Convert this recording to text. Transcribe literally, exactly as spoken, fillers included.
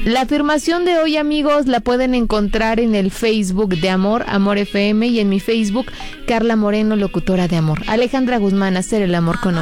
La afirmación de hoy, amigos, la pueden encontrar en el Facebook de Amor, Amor F M, y en mi Facebook, Carla Moreno, locutora de Amor. Alejandra Guzmán, hacer el amor con